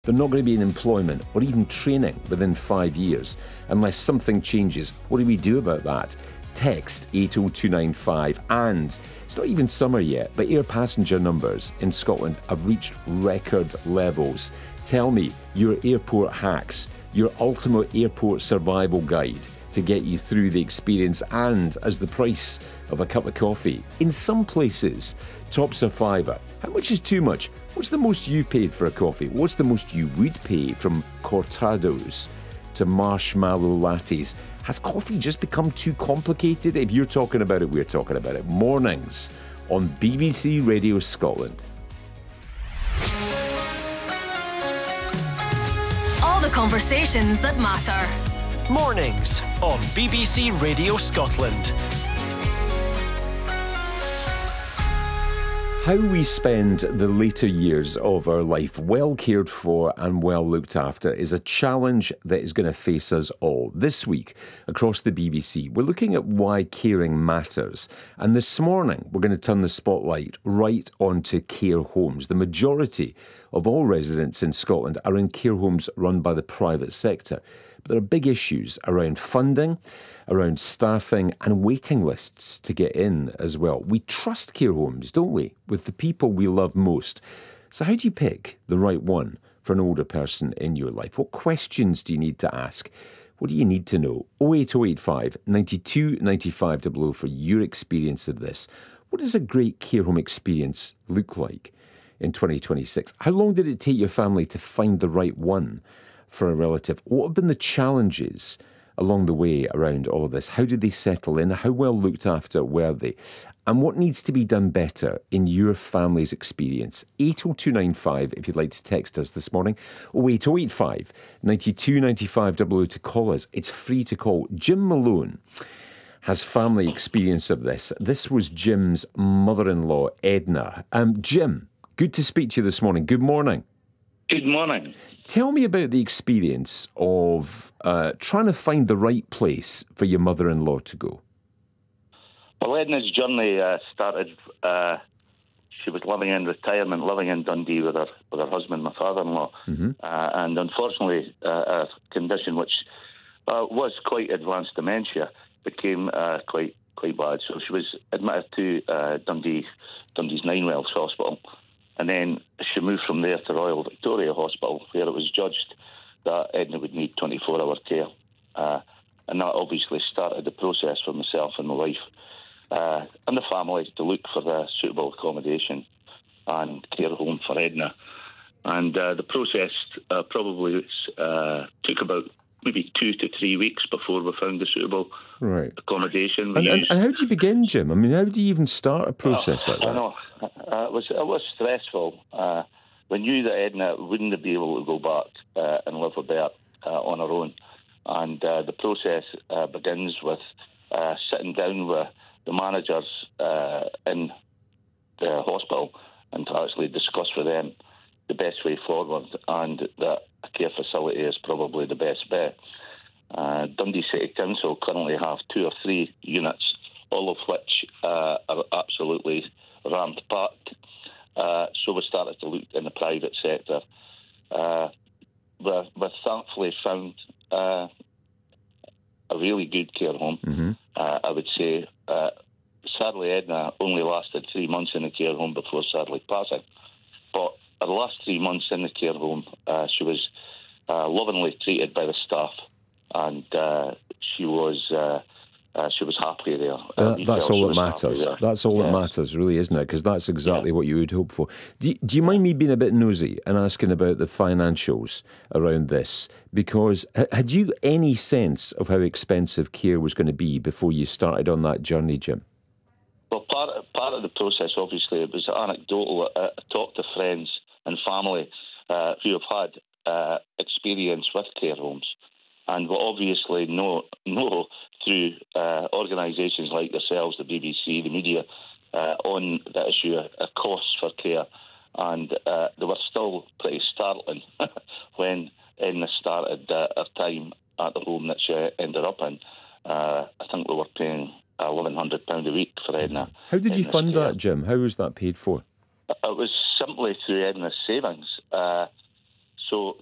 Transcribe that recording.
They're not going to be in employment or even training within 5 years unless something changes. What do we do about that? Text 80295, and it's not even summer yet, but air passenger numbers in Scotland have reached record levels. Tell me your airport hacks, your ultimate airport survival guide to get you through the experience and as the price of a cup of coffee. In some places, tops a fiver. How much is too much? What's the most you've paid for a coffee? What's the most you would pay, from cortados to marshmallow lattes? Has coffee just become too complicated? If you're talking about it, we're talking about it. Mornings on BBC Radio Scotland. All the conversations that matter. Mornings on BBC Radio Scotland. How we spend the later years of our life well cared for and well looked after is a challenge that is going to face us all. This week, across the BBC, we're looking at why caring matters. And this morning, we're going to turn the spotlight right onto care homes. The majority of all residents in Scotland are in care homes run by the private sector. But there are big issues around funding, around staffing and waiting lists to get in as well. We trust care homes, don't we, with the people we love most. So how do you pick the right one for an older person in your life? What questions do you need to ask? What do you need to know? 08085 92 95 00 for your experience of this. What does a great care home experience look like in 2026? How long did it take your family to find the right one for a relative? What have been the challenges along the way around all of this? How did they settle in? How well looked after were they? And what needs to be done better in your family's experience? 80295 if you'd like to text us this morning. 08085 92 95 00 to call us. It's free to call. Jim Malone has family experience of this. This was Jim's mother-in-law, Edna. Jim, good to speak to you this morning. Good morning. Good morning. Tell me about the experience of trying to find the right place for your mother-in-law to go. Well, Edna's journey started, she was living in retirement, living in Dundee with her husband, my father-in-law. Mm-hmm. And unfortunately, a condition which was quite advanced dementia became quite bad. So she was admitted to Dundee's Ninewells Hospital. And then she moved from there to Royal Victoria Hospital, where it was judged that Edna would need 24-hour care. And that obviously started the process for myself and my wife and the family to look for the suitable accommodation and care home for Edna. And the process probably took about maybe 2 to 3 weeks before we found the suitable accommodation. And how do you begin, Jim? I mean, how do you even start a process like that? I know. It was stressful. We knew that Edna wouldn't be able to go back and live with Bert on her own. And the process begins with sitting down with the managers in the hospital and to actually discuss with them the best way forward, and that a care facility is probably the best bet. Dundee City Council currently have 2 or 3 units, all of which are absolutely ramped-packed. So we started to look in the private sector. We thankfully found a really good care home. Mm-hmm. I would say, sadly, Edna only lasted 3 months in the care home before sadly passing. But the last 3 months in the care home, she was lovingly treated by the staff, and she was happy there. That's all that matters. That's all that matters, really, isn't it? Because that's exactly what you would hope for. Do you mind me being a bit nosy and asking about the financials around this? Because had you any sense of how expensive care was going to be before you started on that journey, Jim? Well, part of the process, obviously, it was anecdotal. I talked to friends and family who have had experience with care homes, and we obviously know through organisations like yourselves, the BBC, the media, on the issue of costs for care, and they were still pretty startling when Edna started her time at the home that she ended up in. I think we were paying £1,100 a week for Edna. How did you fund that, Jim? How was that paid for? It was simply through Edna's savings. So